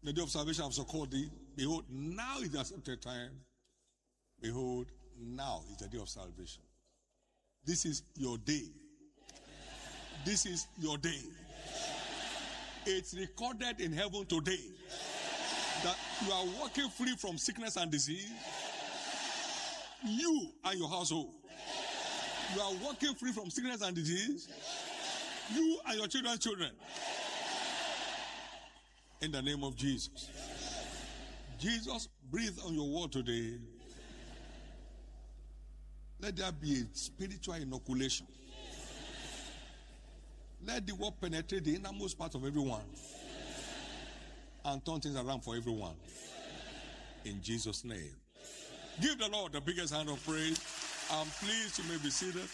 The day of salvation have so called thee. Behold, now is the accepted time. Behold, now is the day of salvation. This is your day. This is your day. It's recorded in heaven today that you are walking free from sickness and disease. You and your household. You are walking free from sickness and disease. You and your children's children. In the name of Jesus. Jesus, breathe on your word today. Let there be a spiritual inoculation. Let the word penetrate the innermost part of everyone and turn things around for everyone. In Jesus' name. Give the Lord the biggest hand of praise. I'm pleased you may be seated.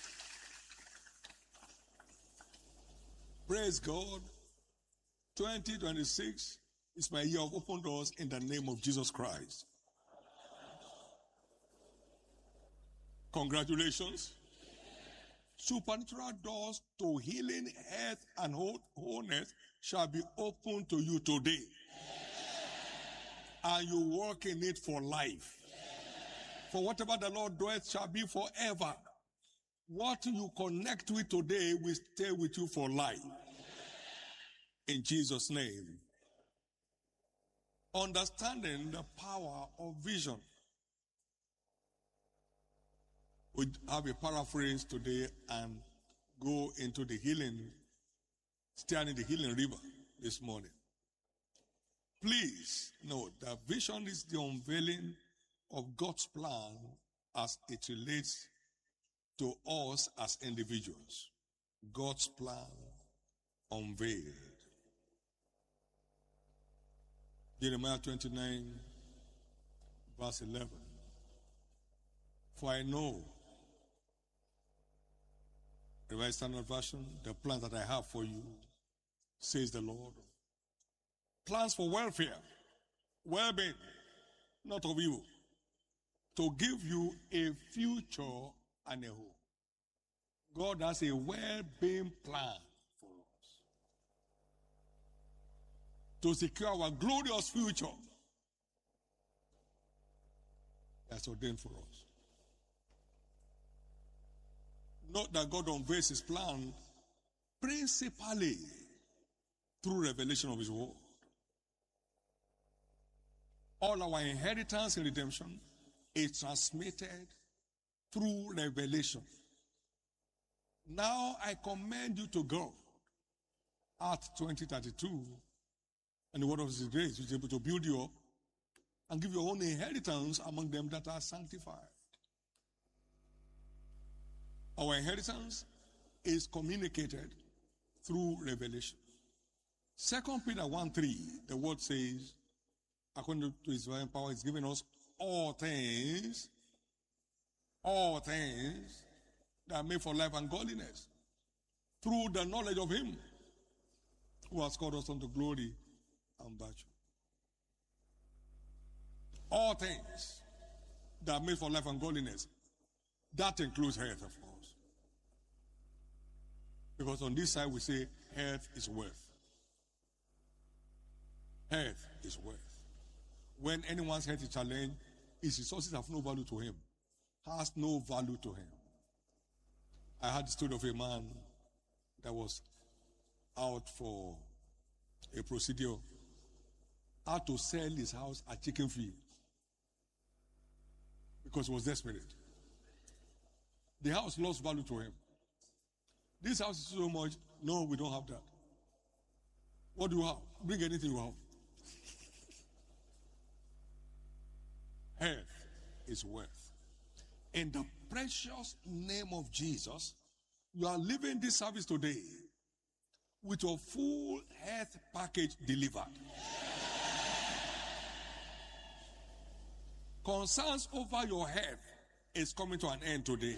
Praise God. 2026 is my year of open doors in the name of Jesus Christ. Congratulations. Supernatural doors to healing, health, and wholeness shall be opened to you today. And you walk in it for life. For whatever the Lord doeth shall be forever. What you connect with today will stay with you for life. In Jesus' name. Understanding the power of vision. We have a paraphrase today and go into the healing, stand in the healing river this morning. Please note that vision is the unveiling of God's plan as it relates to us as individuals. God's plan unveiled. Jeremiah 29, verse 11. For I know, Revised Standard Version, the plans that I have for you, says the Lord. Plans for welfare, well-being, not of evil, to give you a future and a hope. God has a well-being plan for us. To secure our glorious future. That's ordained for us. Note that God unveils his plan principally through revelation of his word. All our inheritance in redemption is transmitted through revelation. Now I commend you to God. Acts 20:32, and the word of his grace is able to build you up and give your own inheritance among them that are sanctified. Our inheritance is communicated through revelation. 2 Peter 1:3, the word says, according to his divine power, he's given us all things that are made for life and godliness, through the knowledge of him who has called us unto glory and virtue. All things that are made for life and godliness, that includes health, of course. Because on this side we say health is wealth. Health is wealth. When anyone's health is challenged, his resources have no value to him. Has no value to him. I had the story of a man that was out for a procedure, had to sell his house at Chicken Field because he was desperate. The house lost value to him. This house is so much. No, we don't have that. What do you have? Bring anything you have. Health is wealth. In the precious name of Jesus, you are leaving this service today with your full health package delivered. Concerns over your health is coming to an end today.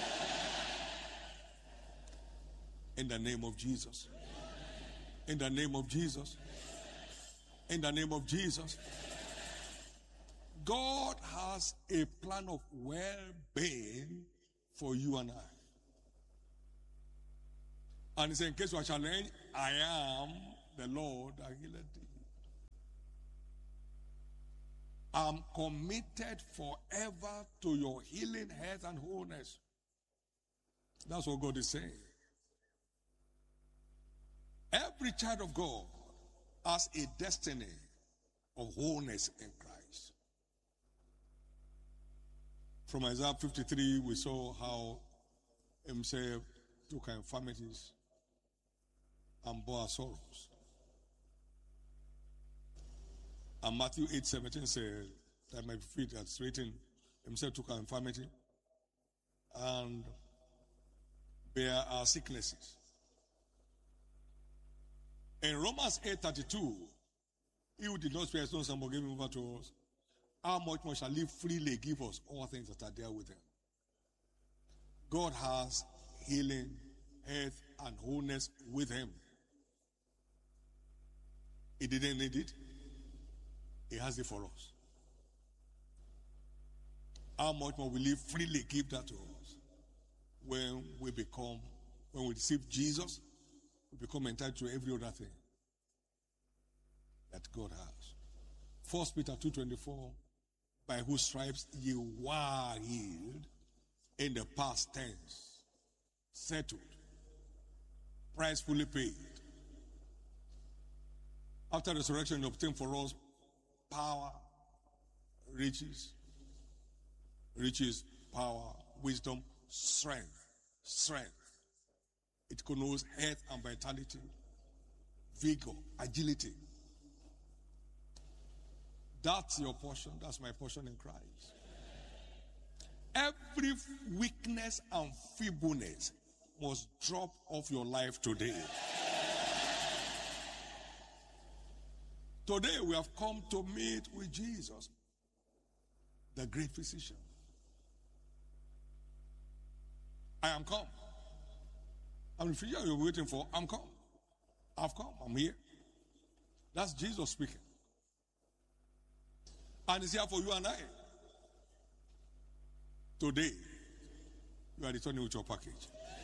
In the name of Jesus. In the name of Jesus. In the name of Jesus. God has a plan of well-being for you and I. And he said, in case you are challenged, I am the Lord that healeth thee. I'm committed forever to your healing, health, and wholeness. That's what God is saying. Every child of God has a destiny of wholeness in Christ. From Isaiah 53, we saw how himself took our infirmities and bore our sorrows. And Matthew 8:17 said that my feet had straightened, himself took our infirmity and bear our sicknesses. In Romans 8:32, he who did not spare his own son but gave him over to us, how much more shall he freely give us all things that are there with him? God has healing, health, and wholeness with him. He didn't need it. He has it for us. How much more will he freely give that to us? When we receive Jesus, we become entitled to every other thing that God has. 1 Peter 2:24, by whose stripes you were healed, in the past tense, settled, price fully paid. After resurrection, he obtained for us power, riches, power, wisdom, strength. It connotes health and vitality, vigor, agility. That's your portion. That's my portion in Christ. Every weakness and feebleness must drop off your life today. Today we have come to meet with Jesus, the great physician. I am come. I'm the figure you're waiting for. I'm come. I've come. I'm here. That's Jesus speaking. And it's here for you and I. Today, you are returning with your package.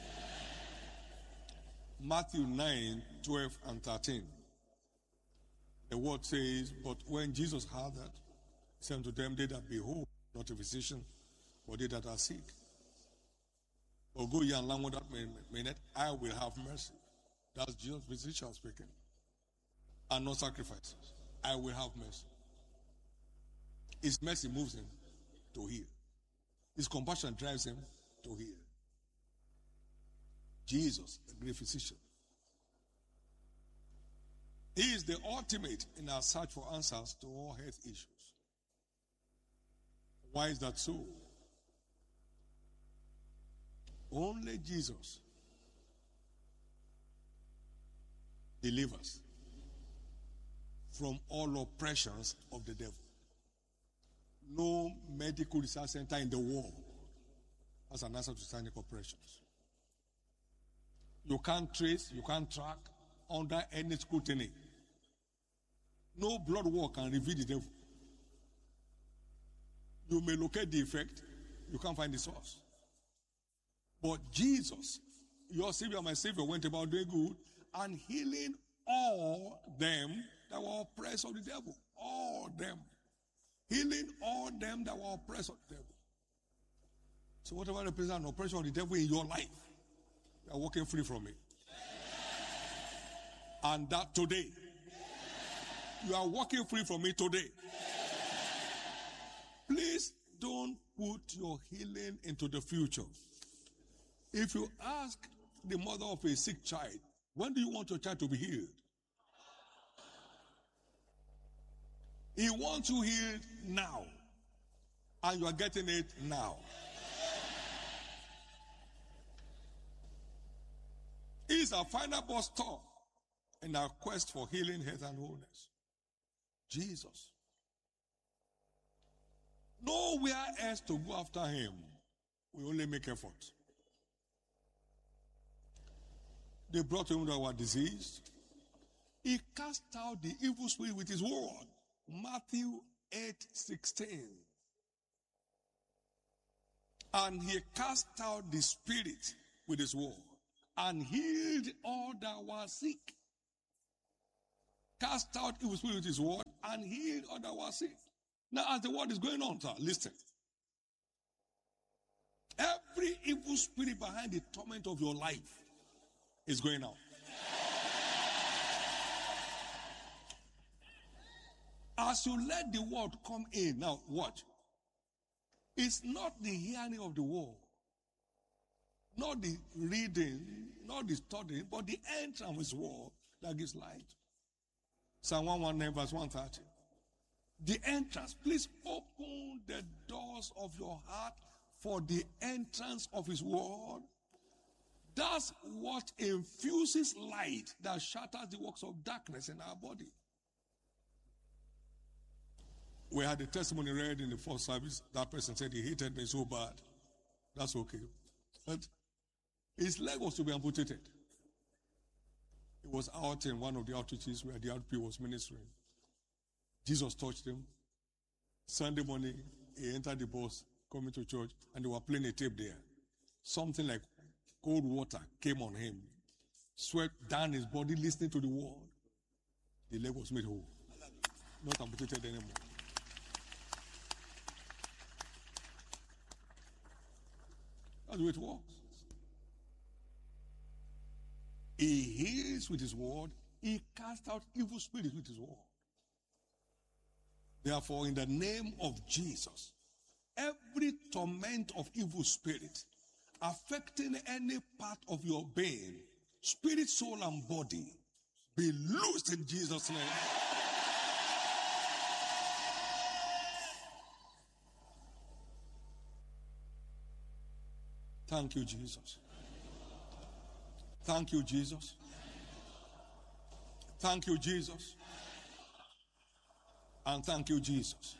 Matthew 9:12 and 13. The word says, but when Jesus heard that, he said to them, they that behold, not a physician, but they that are sick. Or go ye and learn what that meaneth, I will have mercy. That's Jesus, physician speaking. And not sacrifices. I will have mercy. His mercy moves him to heal. His compassion drives him to heal. Jesus, the great physician. He is the ultimate in our search for answers to all health issues. Why is that so? Only Jesus delivers from all oppressions of the devil. No medical research center in the world has an answer to satanic oppressions. You can't trace, you can't track under any scrutiny. No blood work can reveal the devil. You may locate the effect, you can't find the source. But Jesus, your Savior, my Savior, went about doing good and healing all them that were oppressed of the devil. All them. Healing all them that were oppressed of the devil. So whatever represents an oppression of the devil in your life, you are walking free from it. And that today, you are walking free from it today. Please don't put your healing into the future. If you ask the mother of a sick child, when do you want your child to be healed? He wants you healed now. And you are getting it now. He is our final bus stop in our quest for healing, health, and wholeness. Jesus. Nowhere else to go after him. We only make effort. They brought him that were diseased. He cast out the evil spirit with his word. Matthew 8:16. And he cast out the spirit with his word and healed all that were sick. Cast out evil spirit with his word and healed all that were sick. Now, as the word is going on, sir, listen. Every evil spirit behind the torment of your life is going out. As you let the word come in, now watch. It's not the hearing of the word, not the reading, not the studying, but the entrance of his word that gives light. Psalm 119 verse 130. The entrance, please open the doors of your heart for the entrance of his word. That's what infuses light that shatters the works of darkness in our body. We had a testimony read in the first service. That person said he hated me so bad. That's okay. But his leg was to be amputated. He was out in one of the outreaches where the RP was ministering. Jesus touched him. Sunday morning, he entered the bus coming to church, and they were playing a tape there. Something like cold water came on him, swept down his body, listening to the word. The leg was made whole, not amputated anymore. That's the way it works. He heals with his word. He casts out evil spirits with his word. Therefore, in the name of Jesus, every torment of evil spirit affecting any part of your being, spirit, soul, and body, be loosed in Jesus' name. Thank you, Jesus. Thank you, Jesus. Thank you, Jesus. And thank you, Jesus.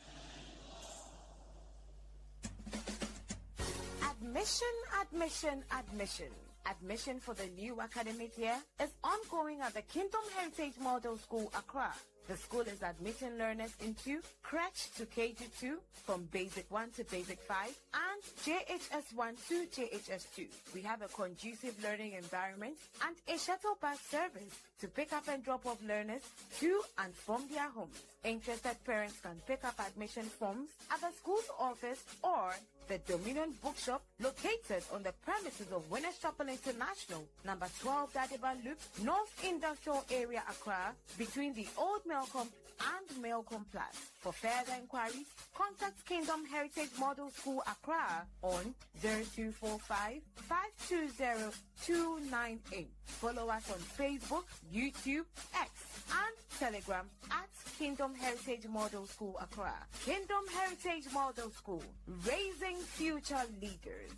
Admission, admission, admission. Admission for the new academic year is ongoing at the Kingdom Heritage Model School, Accra. The school is admitting learners into crèche to KG2 from Basic 1 to Basic 5 and JHS1 to JHS2. We have a conducive learning environment and a shuttle bus service to pick up and drop off learners to and from their homes. Interested parents can pick up admission forms at the school's office or the Dominion Bookshop located on the premises of Winners Chapel International, number 12 Dadiba Loop, North Industrial Area, Accra, between the Old Melcombe and Melcombe Plaza. For further inquiries, contact Kingdom Heritage Model School, Accra on 0245 520 298. Follow us on Facebook, YouTube, X, and Telegram at Kingdom Heritage Model School, Accra. Kingdom Heritage Model School, raising future leaders.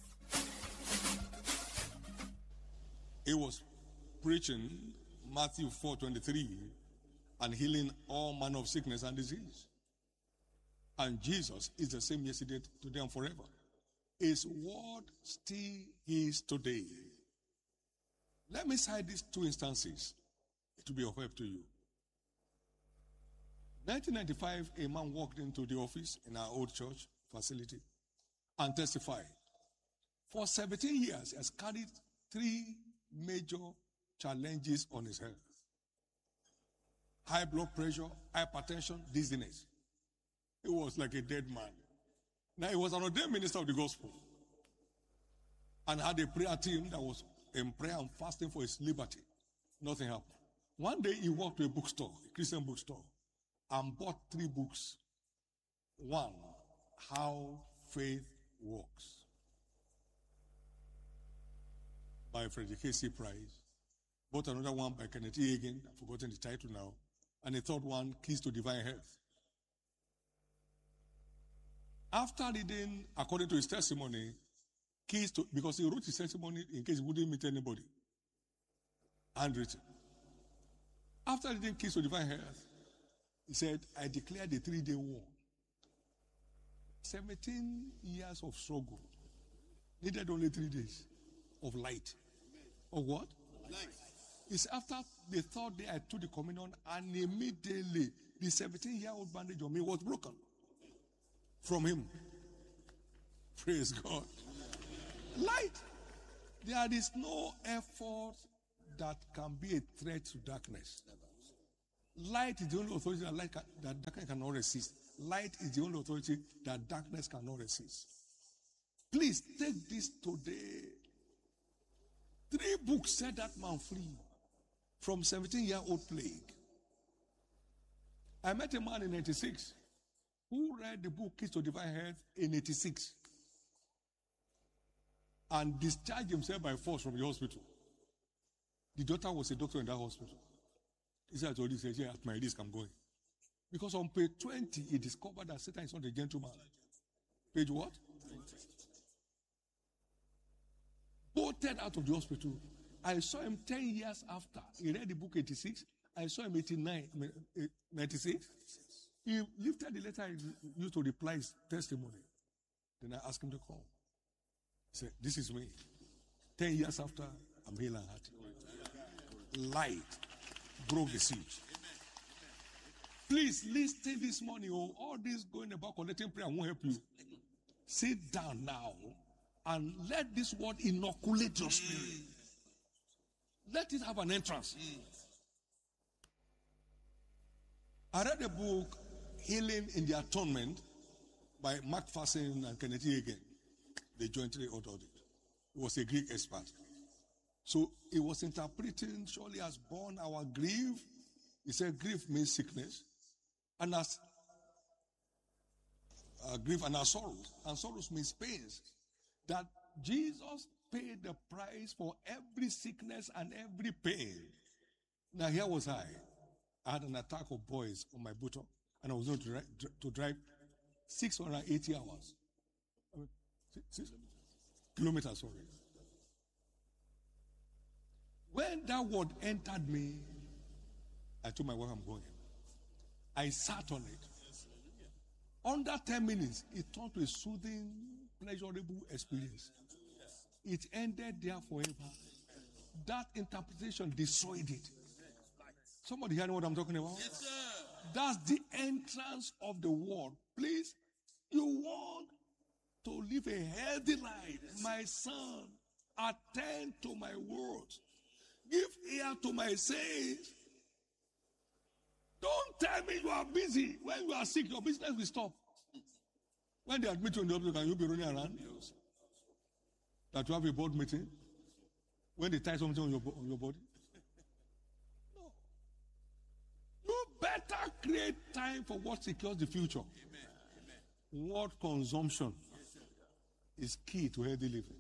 He was preaching Matthew 4:23 and healing all manner of sickness and disease. And Jesus is the same yesterday, today, and forever. His word still is today. Let me cite these two instances. It will be of help to you. 1995, a man walked into the office in our old church facility and testified. For 17 years, he has carried 3 major challenges on his health: high blood pressure, hypertension, dizziness. He was like a dead man. Now, he was an ordained minister of the gospel and had a prayer team that was in prayer and fasting for his liberty. Nothing happened. One day, he walked to a bookstore, a Christian bookstore, and bought 3 books. One, How Faith Works, by Frederick K.C. Price. Bought another one by Kenneth E. Hagin. I've forgotten the title now. And a third one, Keys to Divine Health. After reading, according to his testimony, because he wrote his testimony in case he wouldn't meet anybody, handwritten. After reading Keys to Divine Health, he said, I declared a 3-day war. 17 years of struggle. Needed only 3 days of light. Of what? Light. It's after the 3rd day I took the communion, and immediately the 17-year-old bandage on me was broken from him. Praise God. Light. There is no effort that can be a threat to darkness. Light is the only authority that darkness cannot resist. Light is the only authority that darkness cannot resist. Please take this today. 3 books set that man free from 17-year-old plague. I met a man in 86 who read the book Keys to Divine Health in 86 and discharged himself by force from the hospital. The daughter was a doctor in that hospital. He said, I told you, he said, yeah, at my risk, I'm going. Because on page 20, he discovered that Satan is not a gentleman. Page what? 20. Bolted out of the hospital. I saw him 10 years after. He read the book 86. I saw him 96. He lifted the letter he used to reply his testimony. Then I asked him to come. He said, this is me. 10 years after, I'm healed and hearty. Light broke the siege. Please listen this morning. All this going about collecting prayer won't help you. Sit down now and let this word inoculate your spirit. Let it have an entrance. I read a book, Healing in the Atonement, by Mark Fassen and Kenneth Hagin. They jointly authored it. He was a Greek expert. So he was interpreting, surely has borne our grief. He said grief means sickness. And as grief and our sorrows. And sorrows means pains. That Jesus paid the price for every sickness and every pain. Now here was I. I had an attack of boils on my buttock. And I was going to drive 680 hours. 6 kilometers, sorry. When that word entered me, I told my wife I'm going. I sat on it. Under 10 minutes, it turned to a soothing, pleasurable experience. It ended there forever. That interpretation destroyed it. Somebody hearing what I'm talking about? Yes, sir. That's the entrance of the word. Please, you want to live a healthy life. My son, attend to my words. Give ear to my sayings. Don't tell me you are busy. When you are sick, your business will stop. When they admit you in the hospital, can you be running around? Yes. That you have a board meeting? When they tie something on your body? No. You better create time for what secures the future. Amen. Word consumption is key to healthy living.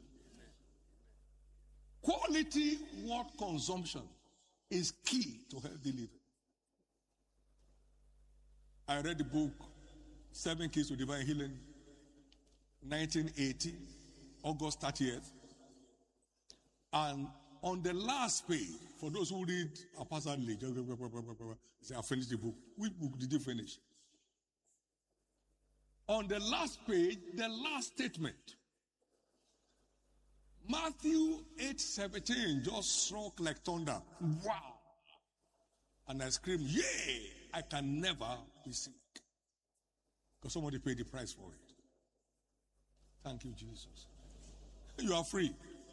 Quality word consumption is key to healthy living. I read the book 7 Keys to Divine Healing, 1980, August 30th. And on the last page, for those who read haphazardly, say, I finished the book. Which book did you finish? On the last page, the last statement. Matthew 8:17 just struck like thunder. Wow. And I screamed, yay! I can never be sick. Because somebody paid the price for it. Thank you, Jesus. You are free.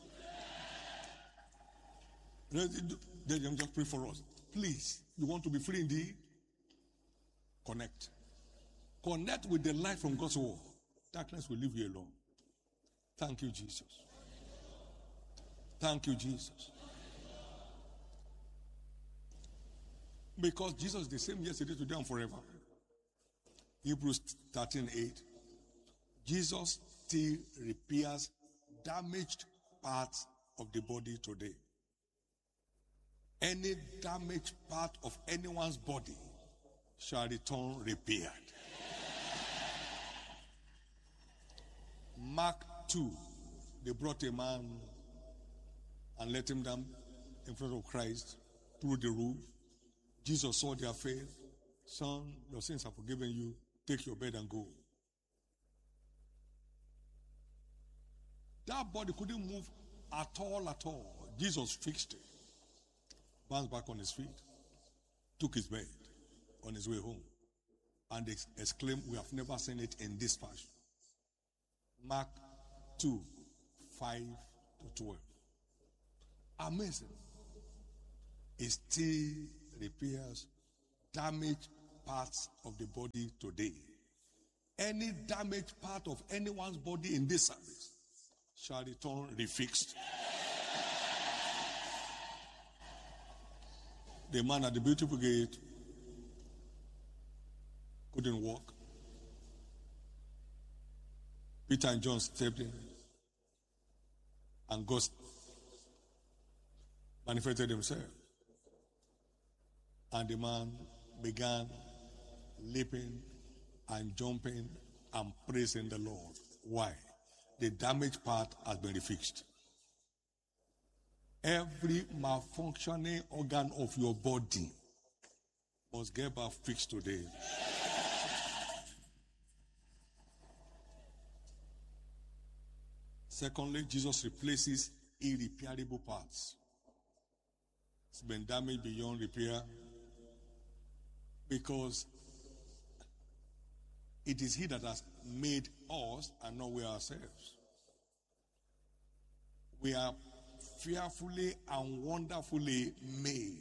Then just pray for us. Please, you want to be free indeed? Connect. Connect with the light from God's word. Darkness will leave you alone. Thank you, Jesus. Thank you, Jesus. Because Jesus is the same yesterday, today, and forever. Hebrews 13:8. Jesus still repairs damaged parts of the body today. Any damaged part of anyone's body shall return repaired. Mark 2, they brought a man and let him down in front of Christ through the roof. Jesus saw their faith. Son, your sins are forgiven you. Take your bed and go. That body couldn't move at all. Jesus fixed it. Bounced back on his feet. Took his bed on his way home. And they exclaimed, we have never seen it in this fashion. Mark 2, 5 to 12. Amazing. It still repairs damaged parts of the body today. Any damaged part of anyone's body in this service shall return refixed. The man at the beautiful gate couldn't walk. Peter and John stepped in, and God manifested himself. And the man began leaping and jumping and praising the Lord. Why? The damaged part has been refixed. Every malfunctioning organ of your body must get back fixed today. Secondly, Jesus replaces irreparable parts. It's been damaged beyond repair because it is He that has made us and not we ourselves. We are fearfully and wonderfully made.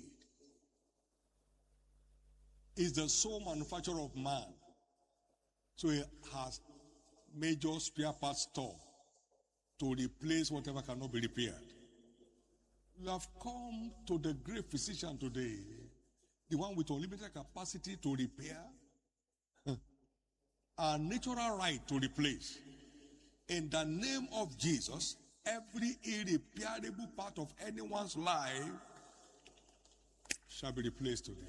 It's the sole manufacturer of man. So He has major spare parts store to replace whatever cannot be repaired. You have come to the great physician today, the one with unlimited capacity to repair, a natural right to replace. In the name of Jesus, every irreparable part of anyone's life shall be replaced today.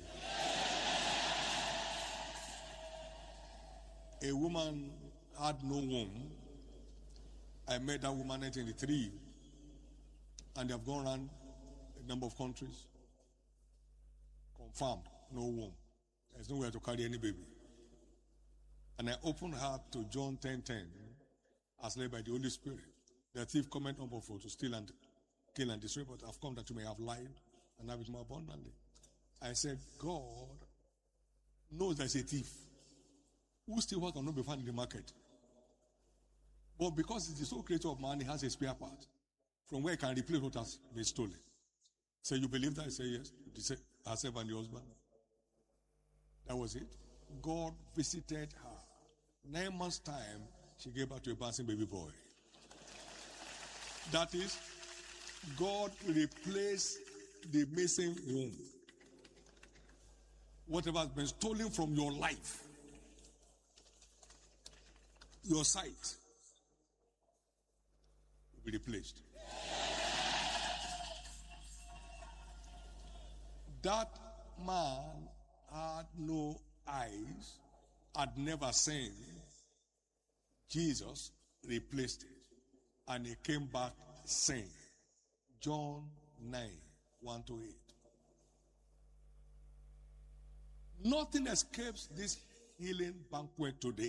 A woman had no womb. I met that woman in 1983, and they have gone around a number of countries. Confirmed, no womb. There's nowhere to carry any baby. And I opened her to John 10:10, as led by the Holy Spirit. The thief cometh not but for to steal and kill and destroy, but I've come that you may have life and have it more abundantly. I said, God knows there's a thief who steals what cannot be found in the market. But because it's the sole creator of man, he has a spare part from where he can replace what has been stolen. So you believe that? I say yes. She said, herself and the husband. That was it. God visited her. 9 months' time, she gave birth to a bouncing baby boy. That is, God replaced the missing womb. Whatever has been stolen from your life, your sight, will be replaced. That man had no eyes, had never seen. Jesus replaced it, and he came back seeing. John 9:1-8. Nothing escapes this healing banquet today.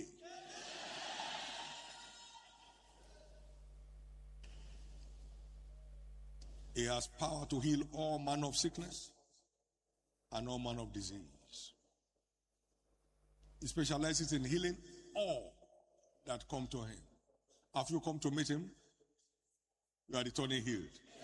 He has power to heal all manner of sickness and all manner of disease. He specializes in healing all that come to him. Have you come to meet him? You are returning healed.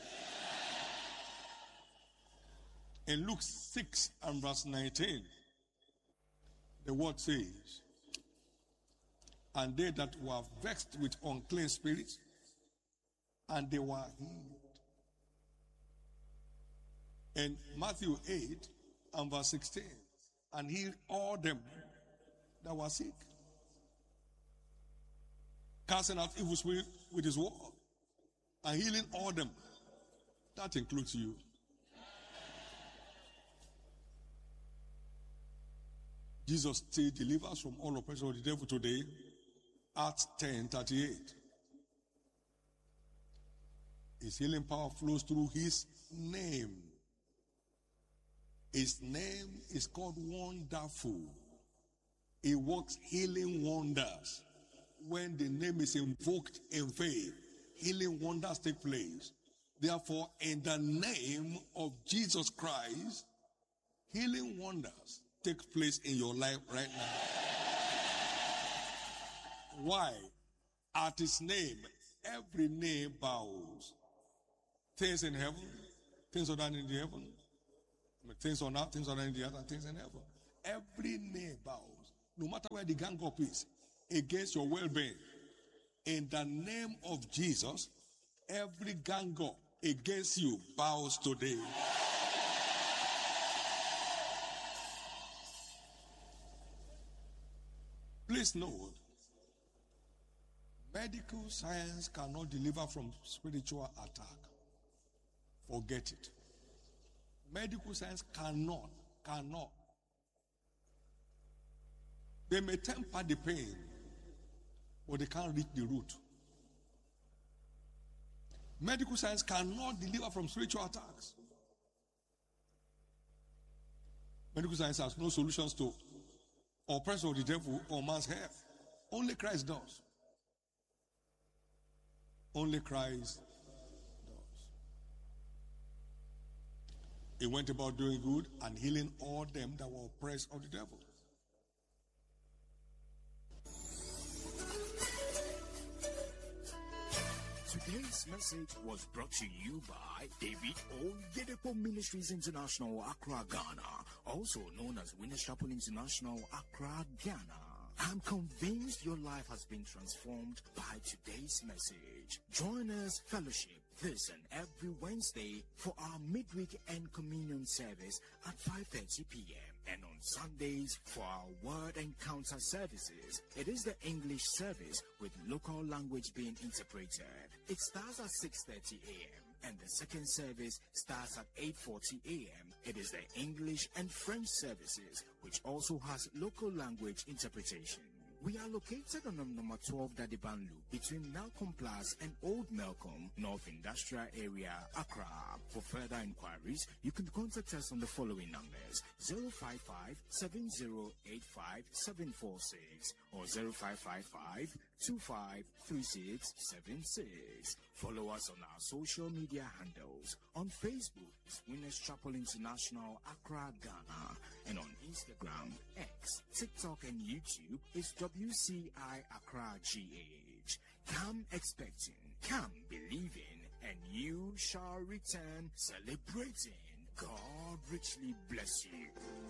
In Luke 6:19, the word says, and they that were vexed with unclean spirits, and they were healed. In Matthew 8:16, and healed all them that were sick, casting out evil spirit with his word, and healing all them. That includes you. Jesus still delivers from all oppression of the devil today. Acts 10:38. His healing power flows through his name. His name is called Wonderful. He works healing wonders. When the name is invoked in faith, healing wonders take place. Therefore, in the name of Jesus Christ, healing wonders take place in your life right now. Why? At his name, every knee bows. Things in heaven, things on in the heaven, things on earth, things on in the earth, and things in heaven. every knee bows, no matter where the gang up is, against your well-being. In the name of Jesus, every gang up against you bows today. Please note, medical science cannot deliver from spiritual attack. Forget it. Medical science cannot. They may temper the pain, but they can't reach the root. Medical science cannot deliver from spiritual attacks. Medical science has no solutions to oppression of the devil or man's health. Only Christ does. Only Christ does. He went about doing good and healing all them that were oppressed of the devil. Today's message was brought to you by David Oyedepo Ministries International, Accra, Ghana, also known as Winners Chapel International, Accra, Ghana. I'm convinced your life has been transformed by today's message. Join us fellowship this and every Wednesday for our midweek and communion service at 5:30 p.m. and on Sundays for our word encounter services. It is the English service with local language being interpreted. It starts at 6:30 a.m. and the second service starts at 8:40 a.m. It is the English and French services, which also has local language interpretation. We are located on number 12 Dadiban Loop between Malcolm Plus and Old Malcolm, North Industrial Area, Accra. For further inquiries, you can contact us on the following numbers: 055-7085-746 or 0555-253676. Follow us on our social media handles. On Facebook, it's Winners Chapel International, Accra, Ghana. And on Instagram, X, TikTok, and YouTube, it's WCI Accra GH. Come expecting, come believing, and you shall return celebrating. God richly bless you.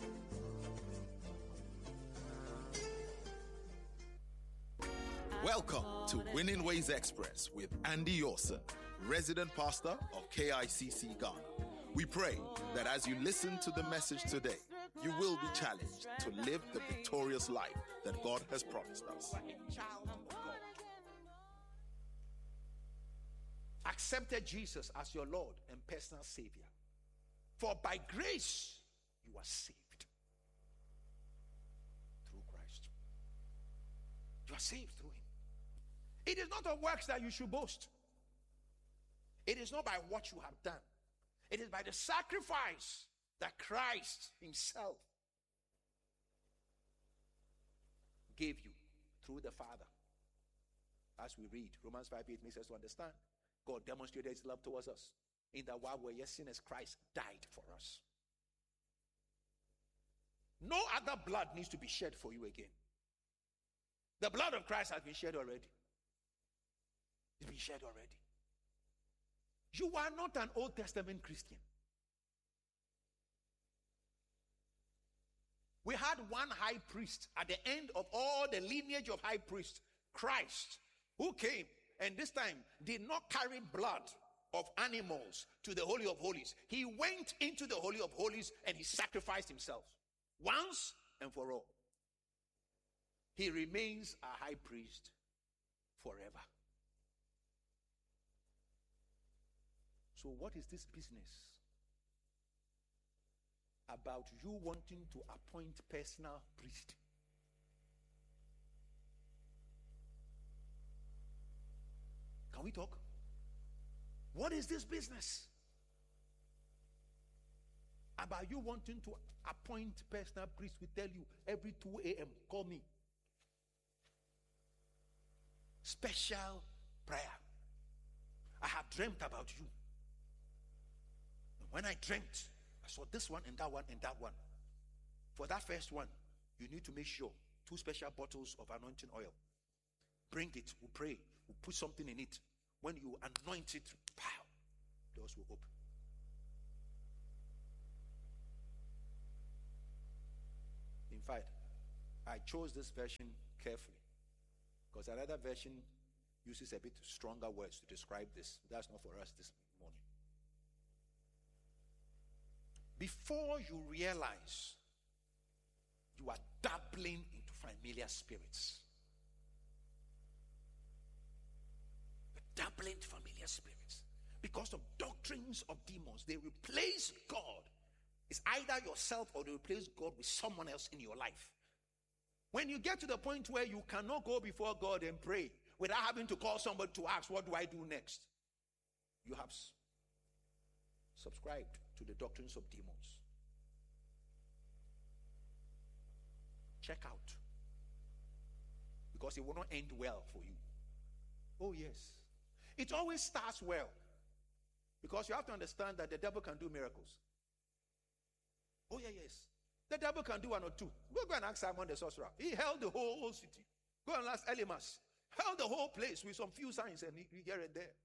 Welcome to Winning Ways Express with Andy Yorsa, resident pastor of KICC Ghana. We pray that as you listen to the message today, you will be challenged to live the victorious life that God has promised us. Accepted Jesus as your Lord and personal Savior. For by grace you are saved through Christ. You are saved through Him. It is not of works that you should boast. It is not by what you have done. It is by the sacrifice that Christ Himself gave you through the Father. As we read, Romans 5:8 makes us to understand God demonstrated His love towards us in that while we were yet sinners, Christ died for us. No other blood needs to be shed for you again. The blood of Christ has been shed already. It's been shed already. You are not an Old Testament Christian. We had one high priest at the end of all the lineage of high priests, Christ, who came and this time did not carry blood of animals to the Holy of Holies. He went into the Holy of Holies and He sacrificed Himself once and for all. He remains a high priest forever. So what is this business about you wanting to appoint personal priest? Can we talk? What is this business about you wanting to appoint personal priest? We tell you every 2 a.m. call me. Special prayer. I have dreamt about you. And when I dreamt, I saw this one and that one and that one. For that first one, you need to make sure 2 special bottles of anointing oil. Bring it, we'll pray, we'll put something in it. When you anoint it, pow, doors will open. fact, I chose this version carefully because another version uses a bit stronger words to describe this. That's not for us this morning. Before you realize you are dabbling into familiar spirits. You're dabbling into familiar spirits. Because of doctrines of demons, they replace God. It's either yourself or they replace God with someone else in your life. When you get to the point where you cannot go before God and pray without having to call somebody to ask, what do I do next? You have subscribed to the doctrines of demons. Check out. Because it will not end well for you. Oh yes. It always starts well. Because you have to understand that the devil can do miracles. Oh yeah, yes. The devil can do one or two. Go and ask Simon the sorcerer. He held the whole city. Go and ask Elymas. Held the whole place with some few signs and here and there.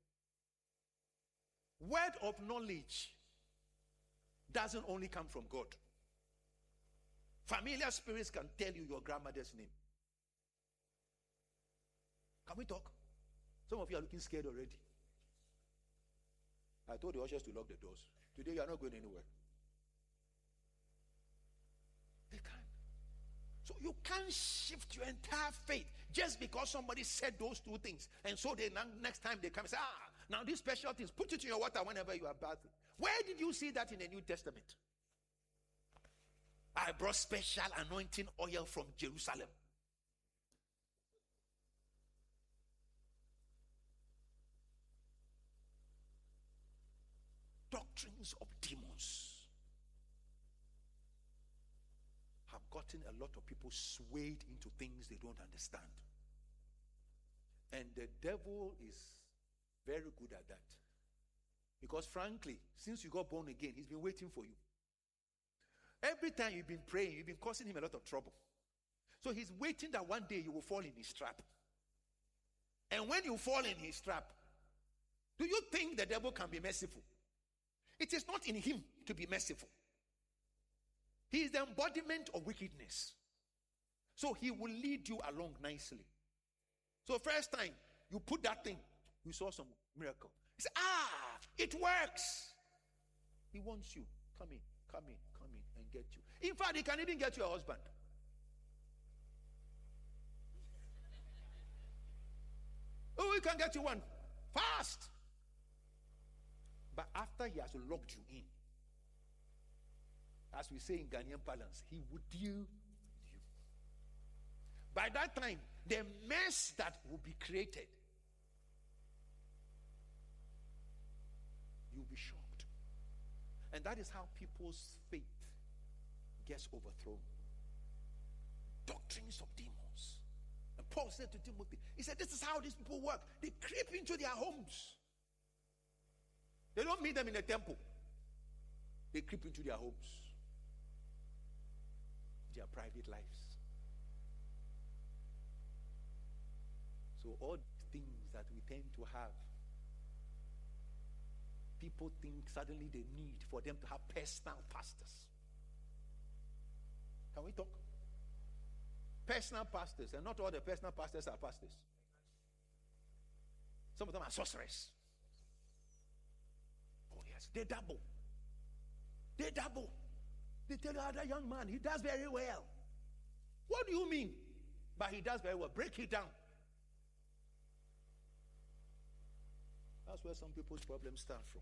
Word of knowledge doesn't only come from God. Familiar spirits can tell you your grandmother's name. Can we talk? Some of you are looking scared already. I told the ushers to lock the doors. Today you are not going anywhere. They can't. So you can't shift your entire faith just because somebody said those two things. And so they next time they come and say, now these special things, put it in your water whenever you are bathing. Where did you see that in the New Testament? I brought special anointing oil from Jerusalem. Doctrines of demons have gotten a lot of people swayed into things they don't understand. And the devil is very good at that. Because frankly, since you got born again, he's been waiting for you. Every time you've been praying, you've been causing him a lot of trouble. So he's waiting that one day you will fall in his trap. And when you fall in his trap, do you think the devil can be merciful? It is not in him to be merciful. He is the embodiment of wickedness. So he will lead you along nicely. So first time you put that thing, you saw some miracle. He said, it works. He wants you. Come in and get you. In fact, he can even get you a husband. Oh, he can get you one fast. But after he has locked you in, as we say in Ghanaian parlance, he would deal with you. By that time, the mess that will be created, you'll be shocked. And that is how people's faith gets overthrown. Doctrines of demons. And Paul said to Timothy, he said, this is how these people work. They creep into their homes. They don't meet them in the temple. They creep into their homes, their private lives. So all things that we tend to have, people think suddenly they need for them to have personal pastors. Can we talk? Personal pastors, and not all the personal pastors are pastors. Some of them are sorcerers. Oh yes, they double. They double. They tell you, that young man, he does very well. What do you mean? But he does very well. Break it down. That's where some people's problems start from.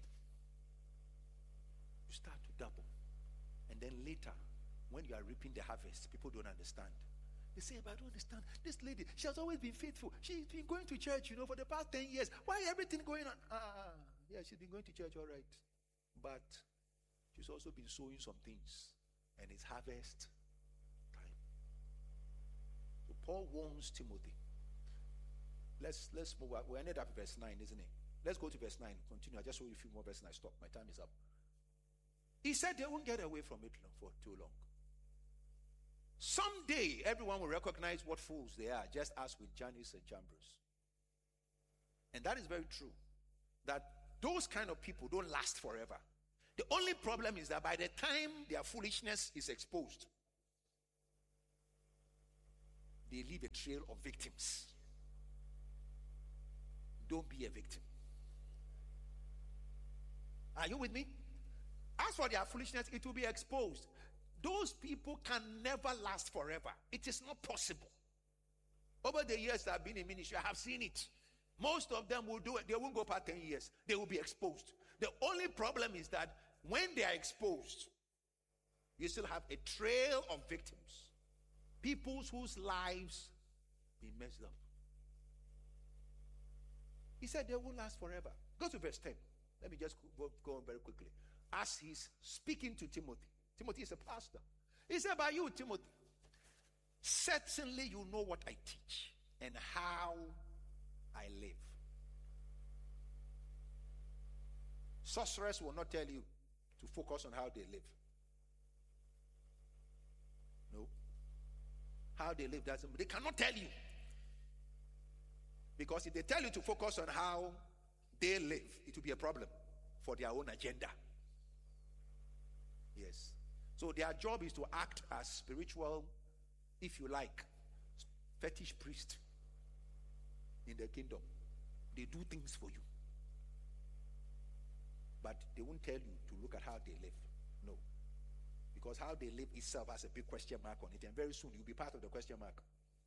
You start to double. And then later, when you are reaping the harvest, people don't understand. They say, but I don't understand. This lady, she has always been faithful. She's been going to church, for the past 10 years. Why is everything going on? Yeah, she's been going to church, all right. But she's also been sowing some things. And it's harvest time. So Paul warns Timothy. Let's move on. We ended up at verse 9, isn't it? Let's go to verse 9. Continue. I just show you a few more verses and I stop. My time is up. He said they won't get away from it for too long. Someday, everyone will recognize what fools they are, just as with Jannes and Jambres. And that is very true. That those kind of people don't last forever. The only problem is that by the time their foolishness is exposed, they leave a trail of victims. Don't be a victim. Are you with me? As for their foolishness, it will be exposed. Those people can never last forever. It is not possible. Over the years I've been in ministry, I have seen it. Most of them will do it. They won't go past 10 years. They will be exposed. The only problem is that when they are exposed, you still have a trail of victims. People whose lives be messed up. He said they won't last forever. Go to verse 10. Let me just go on very quickly. As he's speaking to Timothy. Timothy is a pastor. He said, by you, Timothy, certainly you know what I teach and how I live. Sorcerers will not tell you to focus on how they live. No. How they live doesn't. They cannot tell you. Because if they tell you to focus on how they live, it will be a problem for their own agenda. Yes. So their job is to act as spiritual, if you like, fetish priest in the kingdom. They do things for you. But they won't tell you to look at how they live. No. Because how they live itself has a big question mark on it. And very soon you'll be part of the question mark.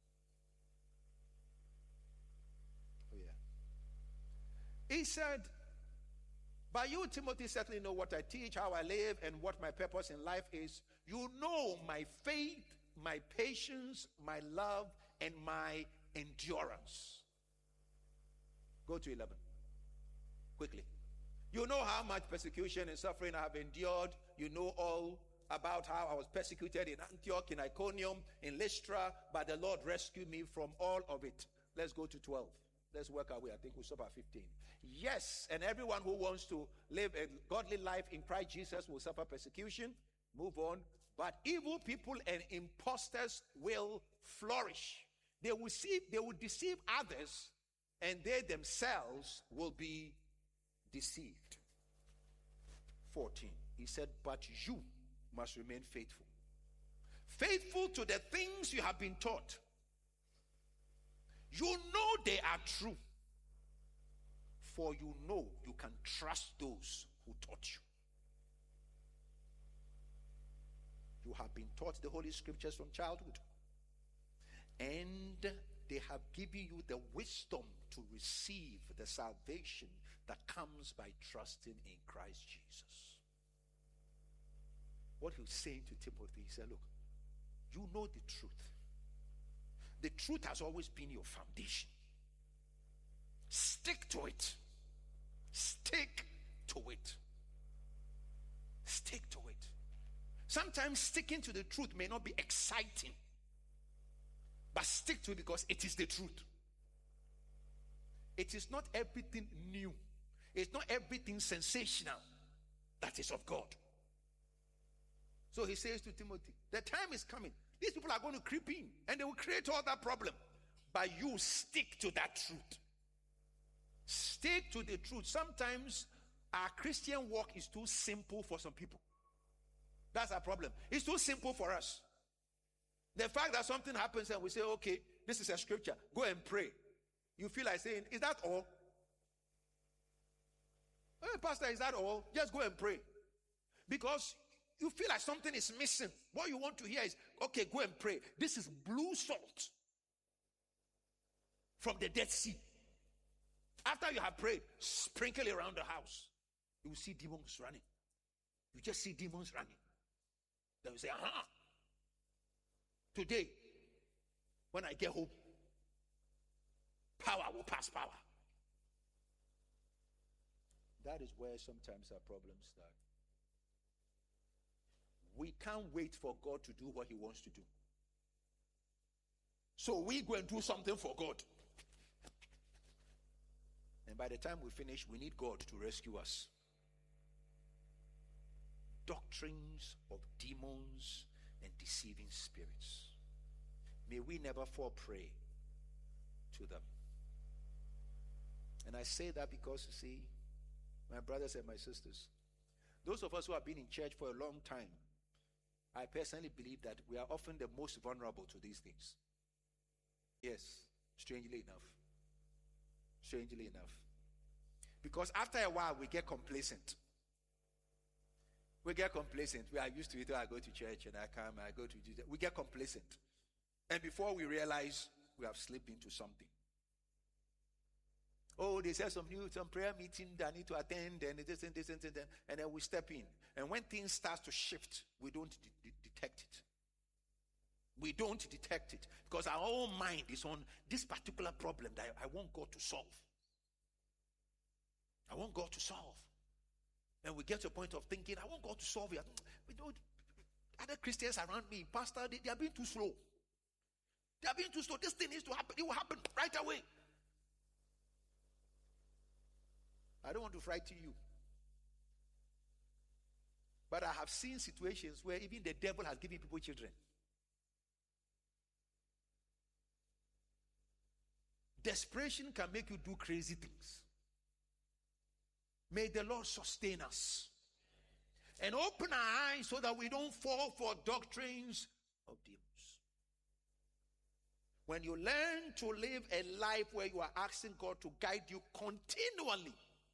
Oh yeah. He said, by you, Timothy, certainly know what I teach, how I live, and what my purpose in life is. You know my faith, my patience, my love, and my endurance. Go to 11. Quickly. You know how much persecution and suffering I have endured. You know all about how I was persecuted in Antioch, in Iconium, in Lystra, but the Lord rescued me from all of it. Let's go to 12. Let's work our way. I think we'll stop at 15. Yes, and everyone who wants to live a godly life in Christ Jesus will suffer persecution. Move on. But evil people and impostors will flourish. They will deceive others, and they themselves will be deceived. 14. He said, but you must remain faithful. Faithful to the things you have been taught. You know they are true. For you know you can trust those who taught you. You have been taught the Holy Scriptures from childhood. And they have given you the wisdom to receive the salvation that comes by trusting in Christ Jesus. What he was saying to Timothy, he said, look, you know the truth. The truth has always been your foundation. Stick to it. Stick to it. Stick to it. Sometimes sticking to the truth may not be exciting, but stick to it because it is the truth. It is not everything new. It's not everything sensational that is of God. So he says to Timothy, the time is coming. These people are going to creep in and they will create all that problem. But you stick to that truth. Stick to the truth. Sometimes our Christian walk is too simple for some people. That's our problem. It's too simple for us. The fact that something happens and we say, okay, this is a scripture, go and pray. You feel like saying, is that all? Hey, Pastor, is that all? Just go and pray. Because you feel like something is missing. What you want to hear is, okay, go and pray. This is blue salt from the Dead Sea. After you have prayed, sprinkle it around the house. You will see demons running. You just see demons running. Then you say, aha. Today, when I get home, power will pass power. That is where sometimes our problems start. We can't wait for God to do what he wants to do. So we go and do something for God. And by the time we finish, we need God to rescue us. Doctrines of demons and deceiving spirits. May we never fall prey to them. And I say that because, you see, my brothers and my sisters, those of us who have been in church for a long time, I personally believe that we are often the most vulnerable to these things. Yes, strangely enough. Strangely enough. Because after a while, we get complacent. We get complacent. We are used to it. I go to church and I come, I go to Jesus. We get complacent. And before we realize, we have slipped into something. Oh, they said some prayer meeting that I need to attend, and this and then we step in. And when things start to shift, we don't detect it. We don't detect it because our own mind is on this particular problem that I want God to solve. I want God to solve. And we get to a point of thinking, I want God to solve it. We don't. Other Christians around me, Pastor, they are being too slow. They are being too slow. This thing needs to happen. It will happen right away. I don't want to frighten you. But I have seen situations where even the devil has given people children. Desperation can make you do crazy things. May the Lord sustain us and open our eyes so that we don't fall for doctrines of demons. When you learn to live a life where you are asking God to guide you continually,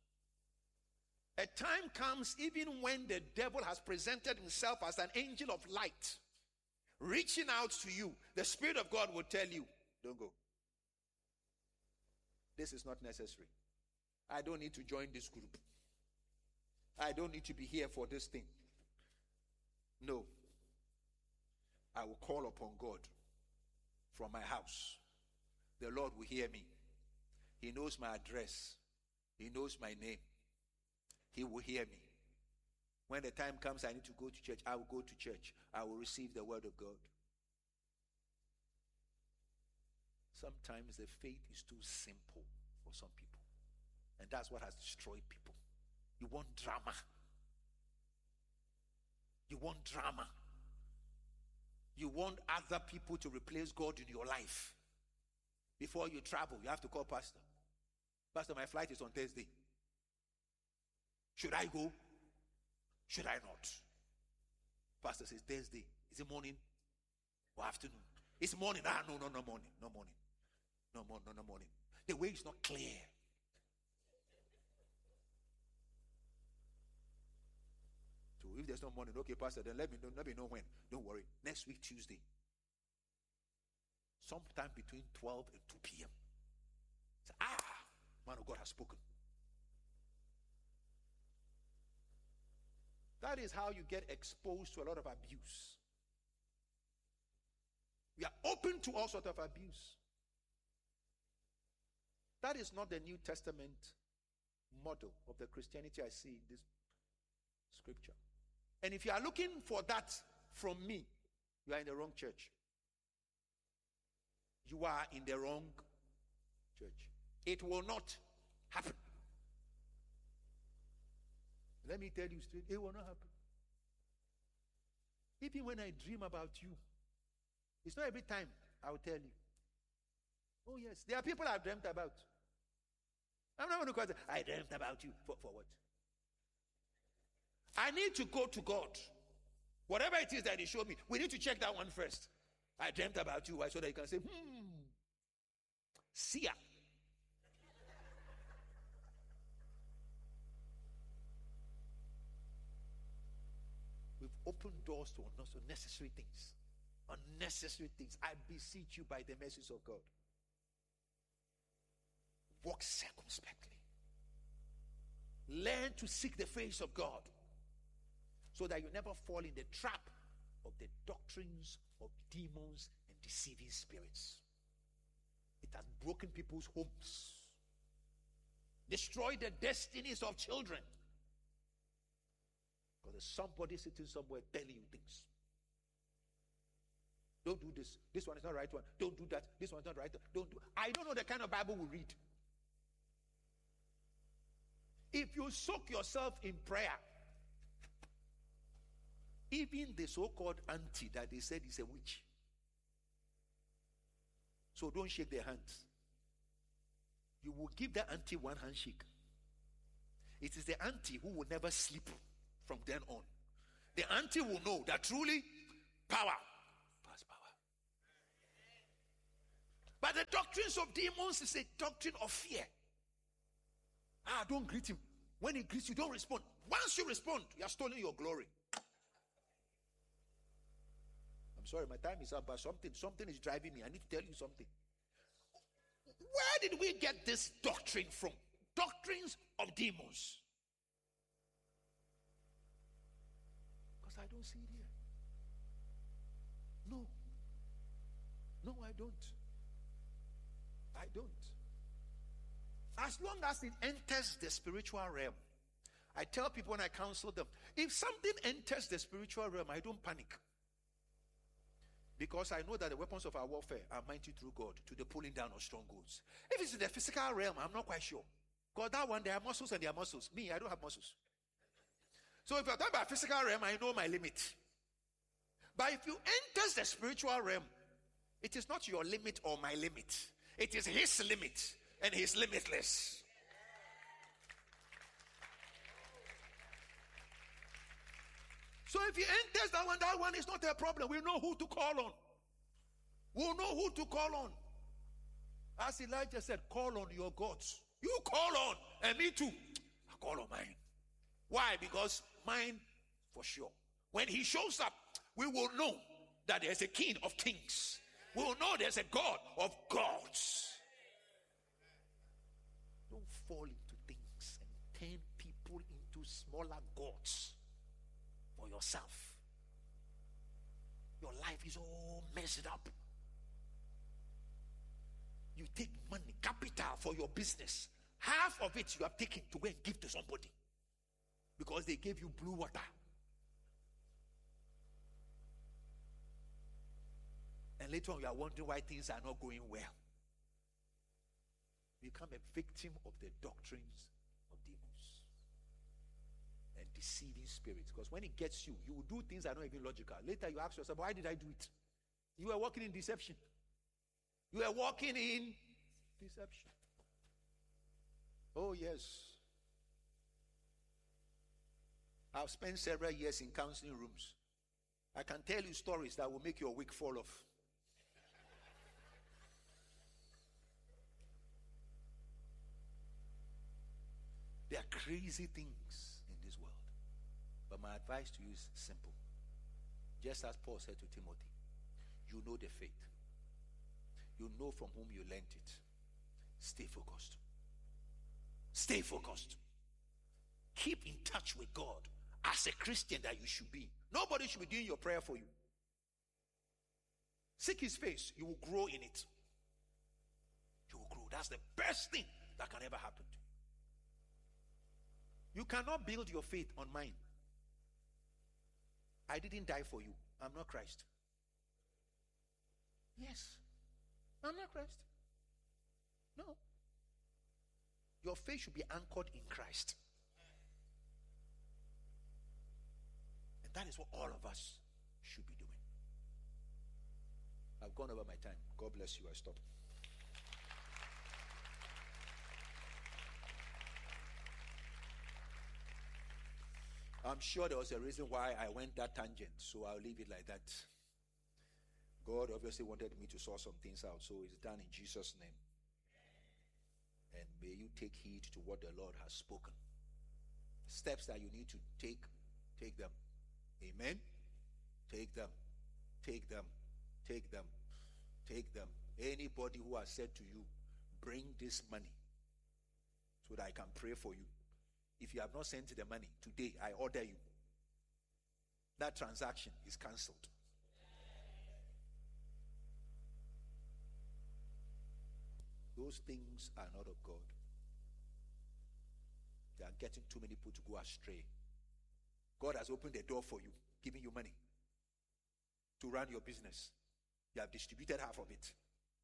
a time comes even when the devil has presented himself as an angel of light, reaching out to you, the Spirit of God will tell you, don't go. This is not necessary. I don't need to join this group. I don't need to be here for this thing. No. I will call upon God from my house. The Lord will hear me. He knows my address. He knows my name. He will hear me. When the time comes I need to go to church, I will go to church. I will receive the word of God. Sometimes the faith is too simple for some people. And that's what has destroyed people. You want drama. You want drama. You want other people to replace God in your life. Before you travel, you have to call pastor. Pastor, my flight is on Thursday. Should I go? Should I not? Pastor says Thursday. Is it morning or afternoon? It's morning. No morning. No morning. The way is not clear. So if there's no morning, okay, Pastor, then let me know when. Don't worry. Next week, Tuesday. Sometime between 12 and 2 p.m. Say, man of God has spoken. That is how you get exposed to a lot of abuse. We are open to all sorts of abuse. That is not the New Testament model of the Christianity I see in this scripture. And if you are looking for that from me, you are in the wrong church. You are in the wrong church. It will not happen. Let me tell you straight, it will not happen. Even when I dream about you, it's not every time I will tell you. Oh yes, there are people I've dreamt about. I'm not going to call it, I dreamt about you. For what? I need to go to God. Whatever it is that He showed me, we need to check that one first. I dreamt about you, so that you can say, see ya. We've opened doors to unnecessary things. Unnecessary things. I beseech you by the mercies of God. Walk circumspectly. Learn to seek the face of God so that you never fall in the trap of the doctrines of demons and deceiving spirits. It has broken people's homes, destroyed the destinies of children. Because there's somebody sitting somewhere telling you things. Don't do this. This one is not the right one. Don't do that. This one is not the right one. Don't do. I don't know the kind of Bible we read. If you soak yourself in prayer, even the so-called auntie that they said is a witch. So don't shake their hands. You will give the auntie one handshake. It is the auntie who will never sleep from then on. The auntie will know that truly power. But the doctrines of demons is a doctrine of fear. Don't greet him. When he greets you, don't respond. Once you respond, you are stealing your glory. I'm sorry, my time is up, but something is driving me. I need to tell you something. Where did we get this doctrine from? Doctrines of demons. Because I don't see it here. No, I don't. I don't. As long as it enters the spiritual realm, I tell people when I counsel them, if something enters the spiritual realm, I don't panic. Because I know that the weapons of our warfare are mighty through God to the pulling down of strongholds. If it's in the physical realm, I'm not quite sure. Because that one, there are muscles and there are muscles. Me, I don't have muscles. So if you're talking about physical realm, I know my limit. But if you enter the spiritual realm, it is not your limit or my limit. It is his limit, and he's limitless. So if he enters that one is not a problem. We know who to call on. We'll know who to call on. As Elijah said, call on your gods. You call on, and me too. I call on mine. Why? Because mine for sure. When he shows up, we will know that there's a king of kings. We will know there's a God of gods. Don't fall into things and turn people into smaller gods for yourself. Your life is all messed up. You take money, capital for your business. Half of it you have taken to go and give to somebody because they gave you blue water. And later on you are wondering why things are not going well. You become a victim of the doctrines of demons and deceiving spirits. Because when it gets you, you will do things that are not even logical. Later you ask yourself, why did I do it? You were walking in deception. You are walking in deception. Oh, yes. I've spent several years in counseling rooms. I can tell you stories that will make your wig fall off. There are crazy things in this world. But my advice to you is simple. Just as Paul said to Timothy, you know the faith. You know from whom you learned it. Stay focused. Stay focused. Keep in touch with God as a Christian that you should be. Nobody should be doing your prayer for you. Seek his face. You will grow in it. You will grow. That's the best thing that can ever happen to you. You cannot build your faith on mine. I didn't die for you. I'm not Christ. Yes. I'm not Christ. No. Your faith should be anchored in Christ. And that is what all of us should be doing. I've gone over my time. God bless you. I stop. I'm sure there was a reason why I went that tangent, so I'll leave it like that. God obviously wanted me to sort some things out, so it's done in Jesus' name. And may you take heed to what the Lord has spoken. Steps that you need to take them. Amen? Take them. Take them. Take them. Take them. Anybody who has said to you, bring this money so that I can pray for you. If you have not sent the money, today I order you. That transaction is cancelled. Those things are not of God. They are getting too many people to go astray. God has opened the door for you, giving you money to run your business. You have distributed half of it.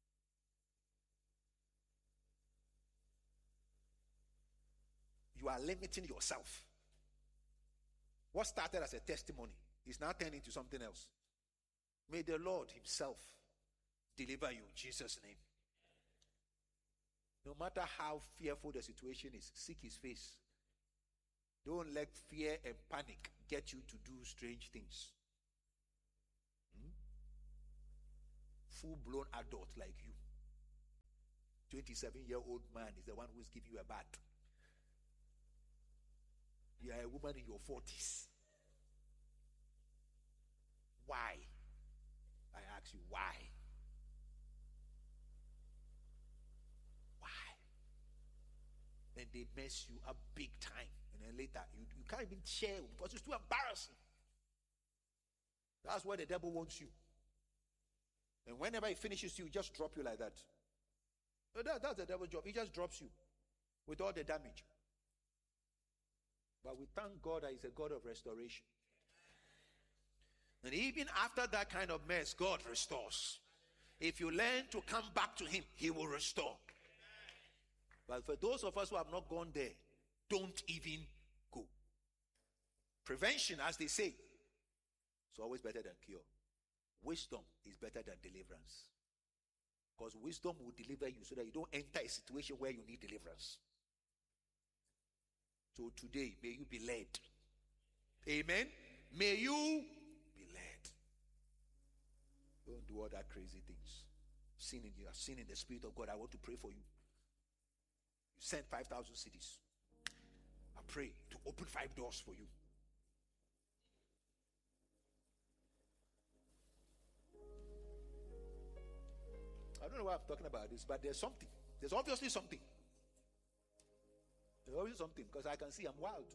You are limiting yourself. What started as a testimony is now turning into something else. May the Lord himself deliver you in Jesus' name. No matter how fearful the situation is, seek his face. Don't let fear and panic get you to do strange things. Full-blown adult like you. 27-year-old man is the one who's giving you a bath. You are a woman in your 40s. Why? I ask you, why? Why? Then they mess you up big time. And then later, you can't even share because it's too embarrassing. That's where the devil wants you. And whenever he finishes you, just drop you like that. That's the devil's job. He just drops you with all the damage. But we thank God that he's a God of restoration. And even after that kind of mess, God restores. If you learn to come back to him, he will restore. But for those of us who have not gone there, don't even go. Prevention, as they say, is always better than cure. Wisdom is better than deliverance. Because wisdom will deliver you so that you don't enter a situation where you need deliverance. So today, may you be led. Amen. May you be led. Don't do all that crazy things. Sin in you. Sin in the Spirit of God. I want to pray for you. You send 5,000 cities. I pray to open 5 doors for you. I don't know why I'm talking about this, but there's something. There's obviously something. There's always something, because I can see I'm wild.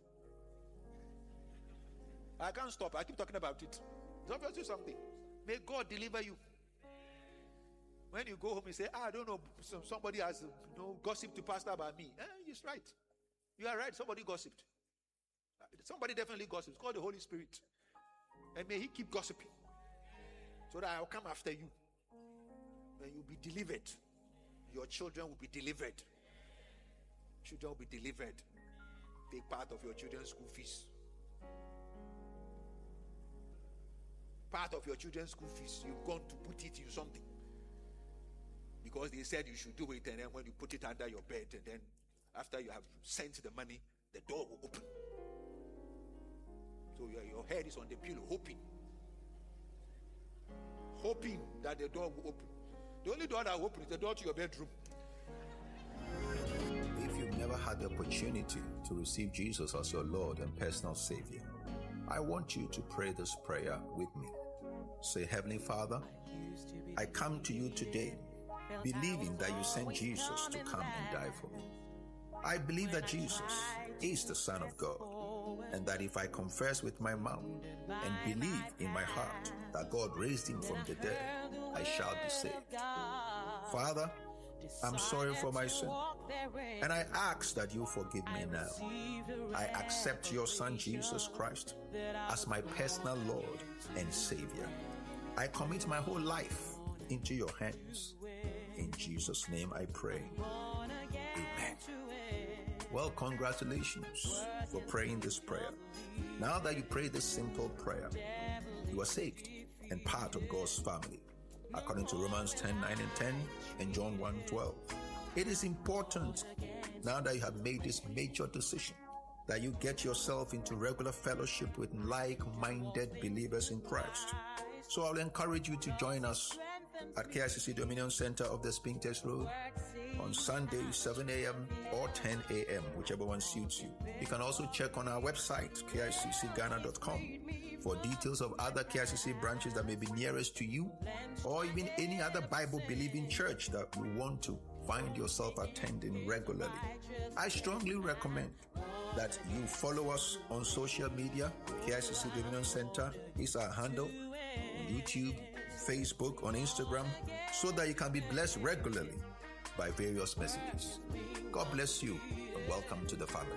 I can't stop. I keep talking about it. There's obviously something. May God deliver you. When you go home, you say, I don't know, somebody has gossiped to pastor about me. He's right. You are right. Somebody gossiped. Somebody definitely gossiped. It's called the Holy Spirit. And may he keep gossiping so that I'll come after you. And you'll be delivered. Your children will be delivered. Children will be delivered. Take part of your children's school fees. Part of your children's school fees, you've gone to put it in something. Because they said you should do it, and then when you put it under your bed, and then after you have sent the money, the door will open. So your head is on the pillow, hoping that the door will open. The only door that will open is the door to your bedroom. If you've never had the opportunity to receive Jesus as your Lord and personal Savior, I want you to pray this prayer with me. Say, Heavenly Father, I come to you today believing that you sent Jesus to come and die for me. I believe that Jesus is the Son of God, and that if I confess with my mouth and believe in my heart that God raised him from the dead, I shall be saved. Father, I'm sorry for my sin, and I ask that you forgive me now. I accept your Son Jesus Christ as my personal Lord and Savior. I commit my whole life into your hands. In Jesus' name I pray. Amen. Well, congratulations for praying this prayer. Now that you pray this simple prayer, you are saved and part of God's family, according to Romans 10:9 and 10 and John 1:12. It is important, now that you have made this major decision, that you get yourself into regular fellowship with like-minded believers in Christ. So I'll encourage you to join us at KICC Dominion Center of the Spintex Road on Sunday, 7 a.m. or 10 a.m., whichever one suits you. You can also check on our website, kiccghana.com, for details of other KICC branches that may be nearest to you, or even any other Bible-believing church that you want to find yourself attending regularly. I strongly recommend that you follow us on social media. KICC Dominion Center is our handle on YouTube, Facebook, on Instagram, so that you can be blessed regularly by various messages. God bless you and welcome to the family.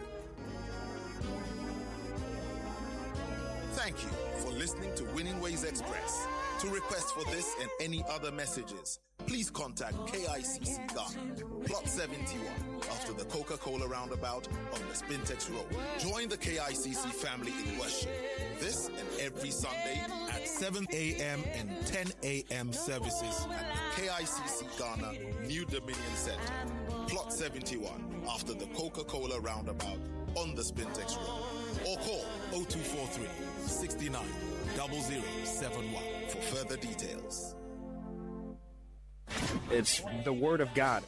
Thank you for listening to Winning Ways Express. To request for this and any other messages, please contact KICC Ghana, Plot 71, after the Coca-Cola roundabout on the Spintex Road. Join the KICC family in worship this and every Sunday at 7 a.m. and 10 a.m. services at the KICC Ghana New Dominion Center, Plot 71, after the Coca-Cola roundabout on the Spintex Road. Or call 0243 69 0071 for further details. It's the Word of God